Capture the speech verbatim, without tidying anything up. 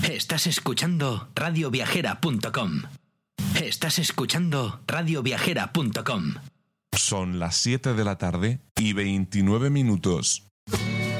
Estás escuchando radio viajera punto com. Estás escuchando radio viajera punto com. Son las siete de la tarde y veintinueve minutos.